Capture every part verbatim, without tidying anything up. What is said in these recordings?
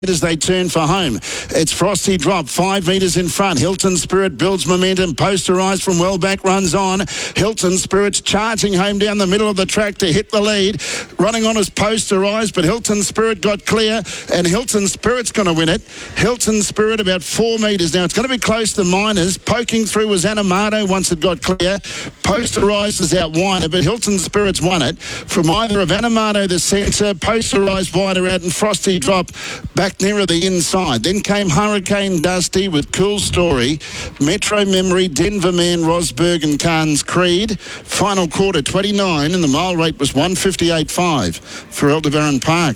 as they turn for home. It's Frosty Drop, five metres in front. Hilton Spirit builds momentum. Posterised from well back, runs on. Hilton Spirit's charging home down the middle of the track to hit the lead. Running on as Posterised, but Hilton Spirit got clear, and Hilton Spirit's going to win it. Hilton Spirit about four metres. Now, it's going to be close to Miners. Poking through was Animato once it got clear. Posterised is out wider, but Hilton Spirit's won it. From either of Animato, the centre, Posterised wider out, and Frosty Drop back nearer the inside. Then came Hurricane Dusty with Cool Story, Metro Memory, Denver Man, Rosberg and Carnes Creed. Final quarter twenty-nine, and the mile rate was one fifty-eight point five for Aldebaran Park.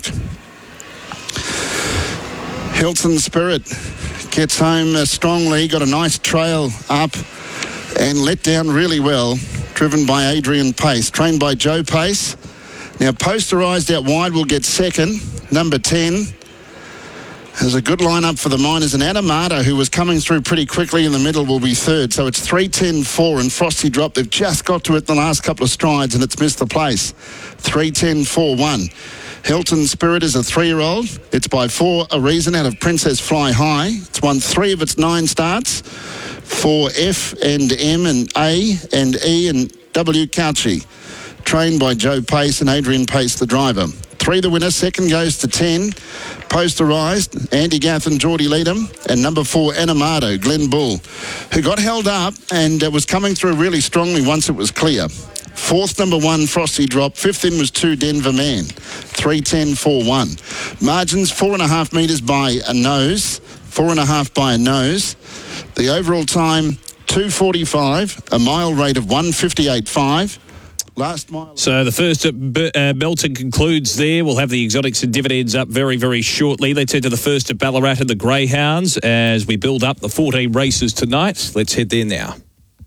Hilton Spirit gets home uh, strongly, got a nice trail up and let down really well, driven by Adrian Pace, trained by Joe Pace. Now Posterised out wide will get second, number ten. There's a good line-up for the Miners, and Animato, who was coming through pretty quickly in the middle, will be third. So it's three ten four, and Frosty Drop, they've just got to it in the last couple of strides, and it's missed the place. three ten four one. Hilton Spirit is a three-year-old. It's by four a reason out of Princess Fly High. It's won three of its nine starts for F and M and A and E and W Couchy. Trained by Joe Pace and Adrian Pace, the driver. Three the winner, second goes to ten. Posterised, Andy Gath and Geordie Leadham, and number four, Animato, Glenn Bull, who got held up and uh, was coming through really strongly once it was clear. Fourth, number one, Frosty Drop. Fifth in was two, Denver Man. three ten four one. Margins, four and a half metres by a nose. Four and a half by a nose. The overall time, two forty-five. A mile rate of one fifty-eight point five. Last mile. So the first at B- uh, Belton concludes there. We'll have the exotics and dividends up very, very shortly. Let's head to the first at Ballarat and the Greyhounds as we build up the fourteen races tonight. Let's head there now.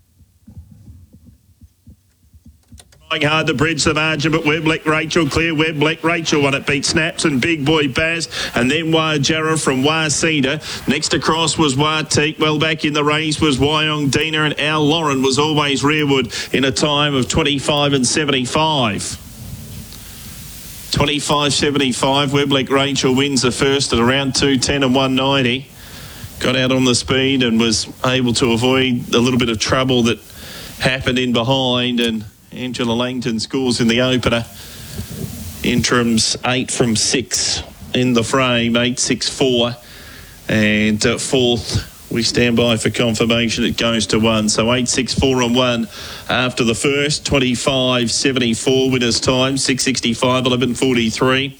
Trying hard to bridge the margin, but Weblek Rachel clear. Weblek Rachel won it, beat Snaps and Big Boy Baz, and then Wajara from Waseda. Next across was Wateek. Well back in the race was Wyong Dina, and Al Lauren was always rearward in a time of twenty-five and seventy-five. twenty-five seventy-five. Weblek Rachel wins the first at around two ten and one ninety. Got out on the speed and was able to avoid a little bit of trouble that happened in behind, and Angela Langton scores in the opener. Interims eight from six in the frame, eight six four, and uh, fourth we stand by for confirmation. It goes to one, so eight six four and one after the first. Twenty-five seventy-four winners time, six sixty-five, eleven forty-three.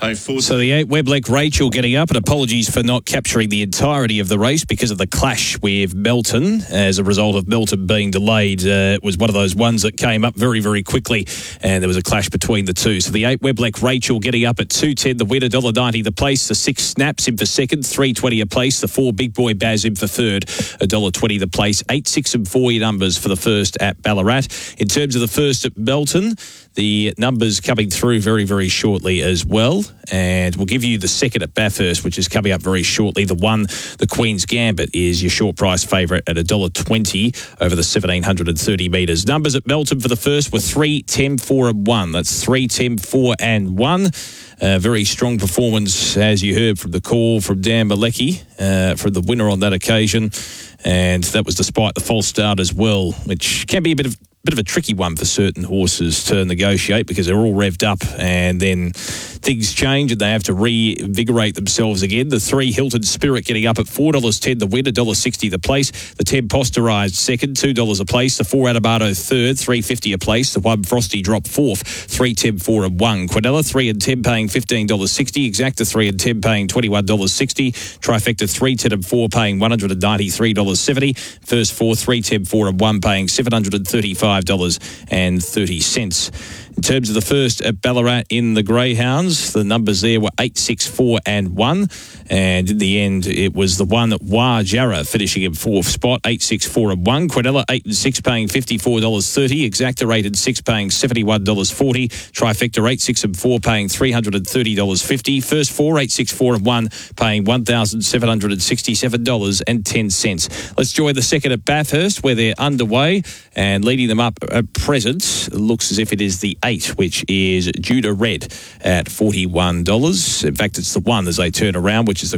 So the eight, Weblek Rachel getting up, and apologies for not capturing the entirety of the race because of the clash with Melton. As a result of Melton being delayed, uh, it was one of those ones that came up very, very quickly, and there was a clash between the two. So the eight, Weblek Rachel getting up at two ten, the winner, one dollar ninety the place. The six, Snaps in for second, three twenty a place. The four, Big Boy Baz in for third, one dollar twenty the place. eight, six and four your numbers for the first at Ballarat. In terms of the first at Melton, the numbers coming through very, very shortly as well. And we'll give you the second at Bathurst, which is coming up very shortly. The one, the Queen's Gambit, is your short price favourite at one dollar twenty over the one thousand seven hundred thirty metres. Numbers at Melton for the first were three, ten, four and one. That's three, ten, four and one. Uh, very strong performance, as you heard from the call from Dan Malecki, uh, for the winner on that occasion. And that was despite the false start as well, which can be a bit of bit of a tricky one for certain horses to negotiate because they're all revved up and then things change and they have to reinvigorate themselves again. The three, Hilton Spirit, getting up at four dollars ten the win, one dollar sixty the place. The ten, Posterised, second, two dollars a place. The four, Animato, third, three fifty a place. The one, Frosty Drop, fourth, three ten, four and one. Quinella, three and ten, paying fifteen dollars sixty. Exacta, three and ten, paying twenty-one dollars sixty. Trifecta, three, ten and four, paying one hundred ninety-three dollars seventy. First four, three, ten, four and one, paying seven hundred thirty-five dollars thirty. In terms of the first at Ballarat in the Greyhounds, the numbers there were eight, six, four and one. And in the end, it was the one, Wajara, finishing in fourth spot, eight, six, four and one. Quinella, eight and six, paying fifty-four dollars thirty. Exacta, rated six, paying seventy-one dollars forty. Trifecta, eight, six and four, paying three hundred thirty dollars fifty. First four, eight, six, four and one, paying one thousand seven hundred sixty-seven dollars ten. Let's join the second at Bathurst, where they're underway, and leading them up at present looks as if it is the eight, which is Judah Red at forty-one dollars. In fact, it's the one as they turn around, which is the